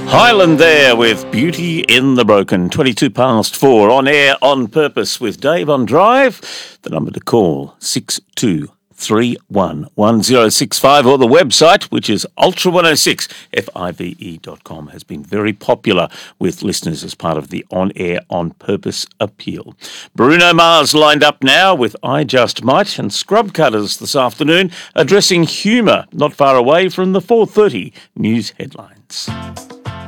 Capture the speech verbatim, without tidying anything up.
Highland there with Beauty in the Broken, twenty-two past four, on air, on purpose with Dave on Drive. The number to call, six two three one one zero six five, or the website, which is ultra one oh six five e dot com, has been very popular with listeners as part of the On Air, On Purpose appeal. Bruno Mars lined up now with I Just Might, and Scrub Cutters this afternoon addressing humour not far away from the four thirty news headlines.